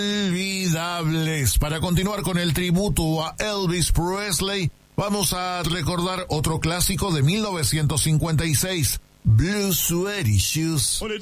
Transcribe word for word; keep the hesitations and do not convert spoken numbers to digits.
Inolvidables. Para continuar con el tributo a Elvis Presley, vamos a recordar otro clásico de mil novecientos cincuenta y seis, Blue Sweaty Shoes.